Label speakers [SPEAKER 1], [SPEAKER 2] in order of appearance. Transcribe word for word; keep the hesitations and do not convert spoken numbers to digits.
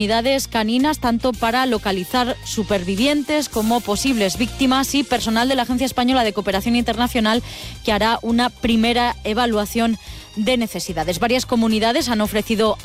[SPEAKER 1] unidades caninas, tanto para localizar supervivientes como posibles víctimas, y personal de la Agencia Española de Cooperación Internacional que hará una primera evaluación de necesidades. Varias comunidades han ofrecido